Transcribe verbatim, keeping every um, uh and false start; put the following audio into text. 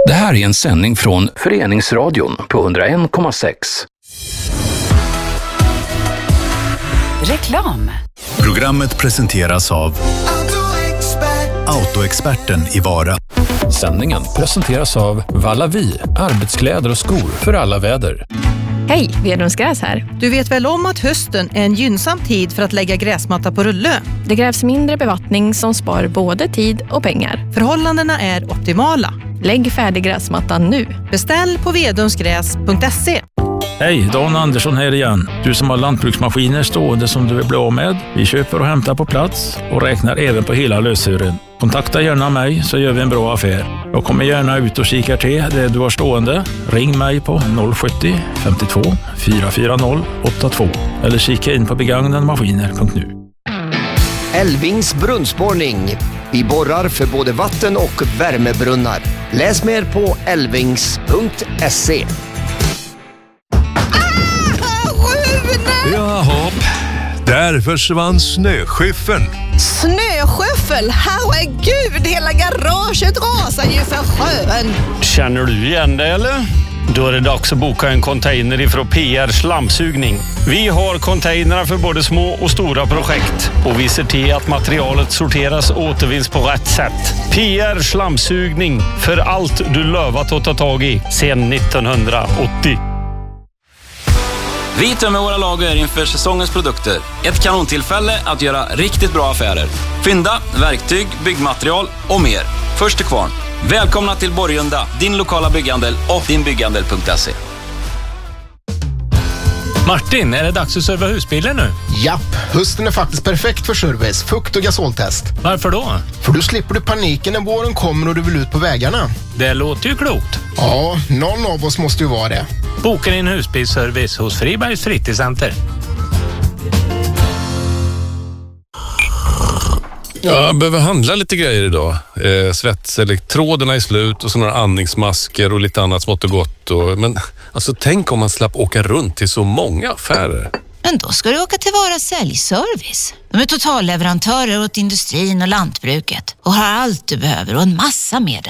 Det här är en sändning från Föreningsradion på hundraen komma sex. Reklam. Programmet presenteras av Autoexperten i Vara. Sändningen presenteras av Vallavi, arbetskläder och skor för alla väder. Hej, Vedrums gräs här. Du vet väl om att hösten är en gynnsam tid för att lägga gräsmatta på rulle? Det krävs mindre bevattning som spar både tid och pengar. Förhållandena är optimala. Lägg färdig gräsmattan nu. Beställ på vedrumsgräs punkt se. Hej, Dan Andersson här igen. Du som har lantbruksmaskiner stående som du vill bli av med. Vi köper och hämtar på plats och räknar även på hela lösören. Kontakta gärna mig så gör vi en bra affär. Jag kommer gärna ut och kikar till det du har stående. Ring mig på noll sjuttio femtiotvå fyrahundrafyrtio åttiotvå eller kika in på begagnademaskiner punkt nu. Älvings brunnsborrning. Vi borrar för både vatten- och värmebrunnar. Läs mer på älvings punkt se. Jaha, där försvann snöskyffeln. Snöskyffel? Herregud, hela garaget rasar ju för sjön. Känner du igen det eller? Då är det dags att boka en container ifrån P R Slamsugning. Vi har containrar för både små och stora projekt. Och vi ser till att materialet sorteras och återvinns på rätt sätt. P R Slamsugning, för allt du lovat att ta tag i sedan nittonhundraåttio. Vi tömmer våra lager inför säsongens produkter. Ett kanontillfälle att göra riktigt bra affärer. Fynda, verktyg, byggmaterial och mer. Först till kvarn. Välkomna till Borgunda, din lokala bygghandel och dinbygghandel punkt se. Martin, är det dags att serva husbilen nu? Japp, hösten är faktiskt perfekt för service, fukt och gasoltest. Varför då? För då slipper du paniken när våren kommer och du vill ut på vägarna. Det låter ju klokt. Ja, någon av oss måste ju vara det. Boka din husbilsservice hos Fribergs fritidscenter. Ja, jag behöver handla lite grejer idag. Eh, svetselektroderna är slut och så några andningsmasker och lite annat smått och gott. Och, men alltså tänk om man slapp åka runt till så många affärer. Men då ska du åka till Vara säljservice. De är totalleverantörer åt industrin och lantbruket och har allt du behöver och en massa mer.